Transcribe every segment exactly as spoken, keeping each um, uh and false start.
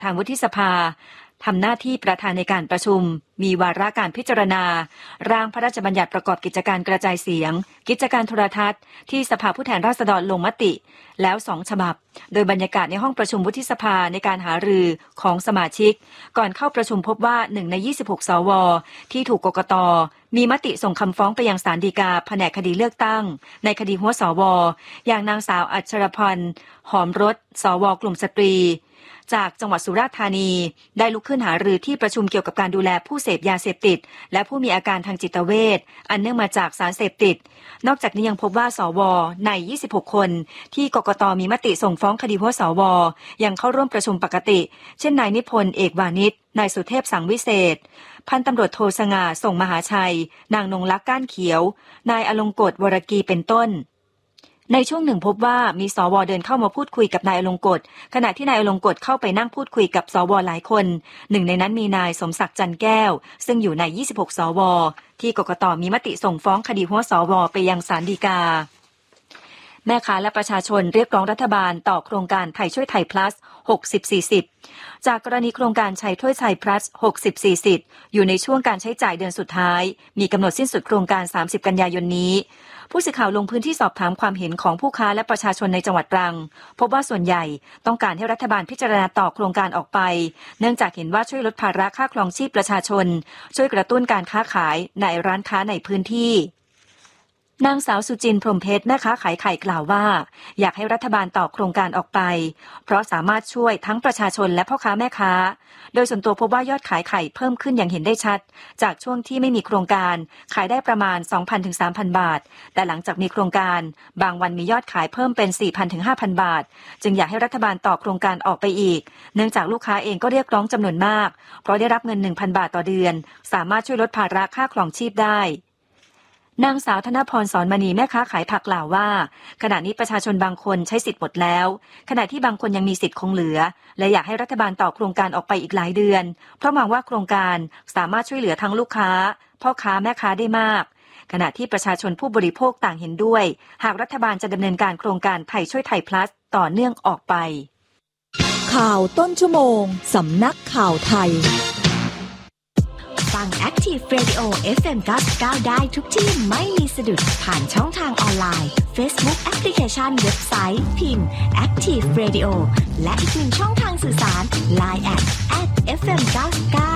ทางวุฒิสภาทำหน้าที่ประธานในการประชุมมีวาระการพิจารณาร่างพระราชบัญญัติประกอบกิจการกระจายเสียงกิจการโทรทัศน์ที่สภาผู้แทนราษฎรลงมติแล้วสองฉบับโดยบรรยากาศในห้องประชุมวุฒิสภาในการหารือของสมาชิกก่อนเข้าประชุมพบว่าหนึ่งในยี่สิบหกสวที่ถูกกกต.มีมติส่งคำฟ้องไปยังศาลฎีกาแผนกคดีเลือกตั้งในคดีหัวสวอย่างนางสาวอัชรพันธ์หอมรสสวกลุ่มสตรีจากจังหวัดสุราษฎร์ธานีได้ลุกขึ้นหารือที่ประชุมเกี่ยวกับการดูแลผู้เสพยาเสพติดและผู้มีอาการทางจิตเวชอันเนื่องมาจากสารเสพติดนอกจากนี้ยังพบว่าสวในยี่สิบหกคนที่กกตมีมติส่งฟ้องคดีหัวสวยังเข้าร่วมประชุมปกติเช่นนายนิพนธ์เอกวานิชนายสุเทพสังวิเศษพันตำรวจโทสง่าส่งมหาชัยนางนงลักษณ์ก้านเขียวนายอลงกฎวรกีเป็นต้นในช่วงหนึ่งพบว่ามีสวเดินเข้ามาพูดคุยกับนายอลงกฎขณะที่นายอลงกฎเข้าไปนั่งพูดคุยกับสวหลายคนหนึ่งในนั้นมีนายสมศักดิ์จันแก้วซึ่งอยู่ในยี่สิบหกสวที่กกตมีมติส่งฟ้องคดีหัวสวไปยังศาลฎีกาแม่ค้าและประชาชนเรียกร้องรัฐบาลต่อโครงการไทยช่วยไทย plus หกสิบ สี่สิบ จากกรณีโครงการใช้ถ้วยไทย plus หกสิบ สี่สิบ อยู่ในช่วงการใช้จ่ายเดือนสุดท้ายมีกำหนดสิ้นสุดโครงการสามสิบกันยายนนี้ผู้สื่อข่าวลงพื้นที่สอบถามความเห็นของผู้ค้าและประชาชนในจังหวัดตรังพบว่าส่วนใหญ่ต้องการให้รัฐบาลพิจารณาต่อโครงการออกไปเนื่องจากเห็นว่าช่วยลดภาระค่าครองชีพประชาชนช่วยกระตุ้นการค้าขายในร้านค้าในพื้นที่นางสาวสุจินพรหมเพชรแม่ค้าขายไข่กล่าวว่าอยากให้รัฐบาลต่อโครงการออกไปเพราะสามารถช่วยทั้งประชาชนและพ่อค้าแม่ค้าโดยส่วนตัวพบว่ายอดขายไข่เพิ่มขึ้นอย่างเห็นได้ชัดจากช่วงที่ไม่มีโครงการขายได้ประมาณ สองพันถึงสามพัน บาทแต่หลังจากมีโครงการบางวันมียอดขายเพิ่มเป็น สี่พันถึงห้าพัน บาทจึงอยากให้รัฐบาลต่อโครงการออกไปอีกเนื่องจากลูกค้าเองก็เรียกร้องจำนวนมากเพราะได้รับเงิน หนึ่งพัน บาทต่อเดือนสามารถช่วยลดภาระค่าครองชีพได้นางสาวธนพรสอนมณีแม่ค้าขายผักกล่าวว่าขณะนี้ประชาชนบางคนใช้สิทธิ์หมดแล้วขณะที่บางคนยังมีสิทธิ์คงเหลือและอยากให้รัฐบาลต่อโครงการออกไปอีกหลายเดือนเพราะมองว่าโครงการสามารถช่วยเหลือทั้งลูกค้าพ่อค้าแม่ค้าได้มากขณะที่ประชาชนผู้บริโภคต่างเห็นด้วยหากรัฐบาลจะดำเนินการโครงการไทยช่วยไทย plus ต่อเนื่องออกไปข่าวต้นชั่วโมงสำนักข่าวไทยฟัง Active Radio เอฟ เอ็ม เก้าสิบเก้าได้ทุกที่ไม่มีสะดุดผ่านช่องทางออนไลน์ Facebook Application เว็บไซต์ พิมพ์ Active Radio และอีกหนึ่งช่องทางสื่อสาร ไลน์ แอท แอท เอฟ เอ็ม เก้าสิบเก้า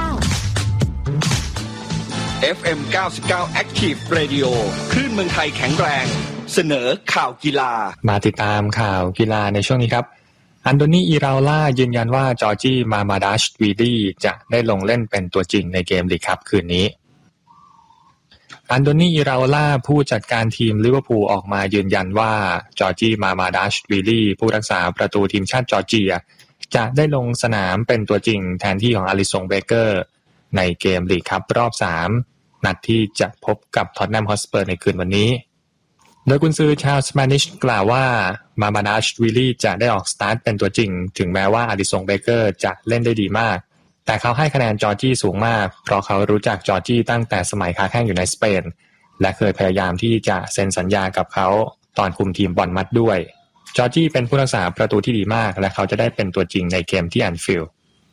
เอฟ เอ็ม เก้าสิบเก้า Active Radio คลื่นเมืองไทยแข็งแรงเสนอข่าวกีฬามาติดตามข่าวกีฬาในช่วงนี้ครับอันโดนีอิราโอล่ายืนยันว่าจอร์จี้มามาดัชวีลีจะได้ลงเล่นเป็นตัวจริงในเกมลีกคัพคืนนี้อันโดนีอิราโอล่าผู้จัดการทีมลิเวอร์พูลออกมายืนยันว่าจอร์จี้มามาดัชวีลีผู้รักษาประตูทีมชาติจอร์เจียจะได้ลงสนามเป็นตัวจริงแทนที่ของอาริสันเบเกอร์ในเกมลีกคัพรอบสามนัดที่จะพบกับท็อตแนมฮอตสเปอร์ในคืนวันนี้โดยกุนซือชาวสเปนิชกล่าวว่ามามาดัชวิลลี่จะได้ออกสตาร์ทเป็นตัวจริงถึงแม้ว่าอาริสันเบเกอร์จะเล่นได้ดีมากแต่เขาให้คะแนนจอร์จี้สูงมากเพราะเขารู้จักจอร์จี้ตั้งแต่สมัยค้าแข้งอยู่ในสเปนและเคยพยายามที่จะเซ็นสัญญากับเขาตอนคุมทีมบอร์นมัธด้วยจอร์จี้เป็นผู้รักษาประตูที่ดีมากและเขาจะได้เป็นตัวจริงในเกมที่แอนฟิลด์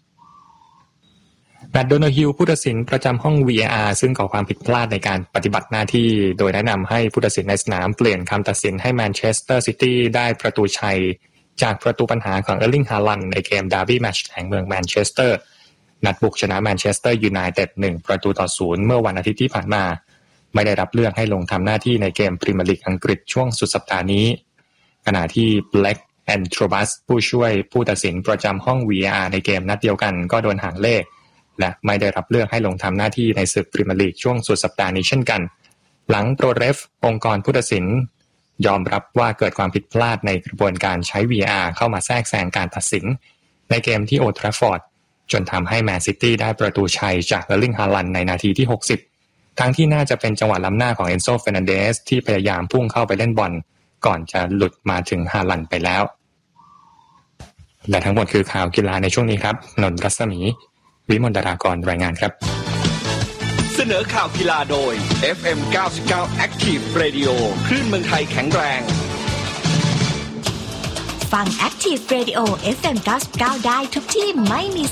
แมตต์ โดนาฮิลผู้ตัดสินประจำห้อง วี เอ อาร์ ซึ่งก่อความผิดพลาดในการปฏิบัติหน้าที่โดยแนะนำให้ผู้ตัดสินในสนามเปลี่ยนคำตัดสินให้แมนเชสเตอร์ซิตี้ได้ประตูชัยจากประตูปัญหาของเออร์ลิง ฮาลันด์ในเกมดาร์บี้แมตช์แห่งเมืองแมนเชสเตอร์นัดบุกชนะแมนเชสเตอร์ยูไนเต็ดหนึ่งประตูต่อศูนย์เมื่อวันอาทิตย์ที่ผ่านมาไม่ได้รับเลือกให้ลงทำหน้าที่ในเกมพรีเมียร์ลีกอังกฤษช่วงสุดสัปดาห์นี้ขณะที่แบล็กแอนโทรบัสผู้ช่วยผู้ตัดสินประจำห้อง วี เอ อาร์ ในเกมนัดเดียวกันก็โดนหางเลขและไม่ได้รับเลือกให้ลงทำหน้าที่ในศึกพรีเมียร์ลีกช่วงสุดสัปดาห์นี้เช่นกันหลังโปรเรฟองค์กรผู้ตัดสินยอมรับว่าเกิดความผิดพลาดในกระบวนการใช้ วี เอ อาร์ เข้ามาแทรกแซงการตัดสินในเกมที่โอลด์แทราฟฟอร์ดจนทำให้แมนซิตี้ได้ประตูชัยจากเออร์ลิง ฮาลันด์ในนาทีที่หกสิบทั้งที่น่าจะเป็นจังหวะล้ำหน้าของเอนโซ เฟร์นันเดสที่พยายามพุ่งเข้าไปเล่นบอลก่อนจะหลุดมาถึงฮาลันด์ไปแล้วและทั้งหมดคือข่าวกีฬาในช่วงนี้ครับนนท์รัศมีวิมลดารากรรายงานครับเสนอข่าวกีฬาโดย เอฟ เอ็ม เก้าสิบเก้า Active Radio คลื่นเมืองไทยแข็งแรงฟัง Active Radio เอฟ เอ็ม เก้าสิบเก้าได้ทุกที่ไม่มี